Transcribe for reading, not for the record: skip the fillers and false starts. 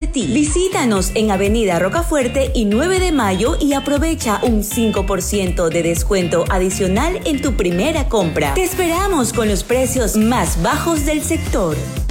ti. Visítanos en Avenida Rocafuerte y 9 de Mayo y aprovecha un 5% de descuento adicional en tu primera compra. Te esperamos con los precios más bajos del sector.